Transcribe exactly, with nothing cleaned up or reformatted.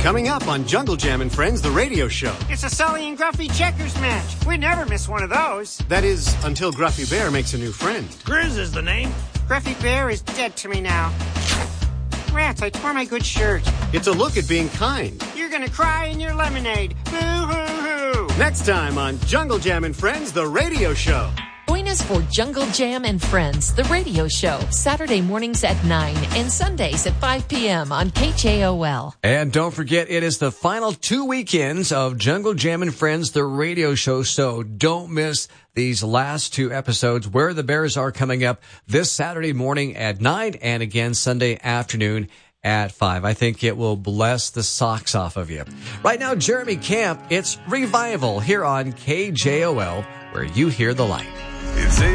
Coming up on Jungle Jam and Friends, the radio show. It's a Sully and Gruffy checkers match. We never miss one of those. That is, until Gruffy Bear makes a new friend. Grizz is the name. Gruffy Bear is dead to me now. Rats, I tore my good shirt. It's a look at being kind. You're gonna cry in your lemonade. Boo-hoo-hoo. Next time on Jungle Jam and Friends, the radio show. Join us for Jungle Jam and Friends, the radio show, Saturday mornings at nine and Sundays at five p.m. on K J O L. And don't forget, it is the final two weekends of Jungle Jam and Friends, the radio show, so don't miss these last two episodes where the Bears are coming up this Saturday morning at nine and again Sunday afternoon at five. I think it will bless the socks off of you. Right now, Jeremy Camp, it's Revival here on K J O L, where you hear the light. It's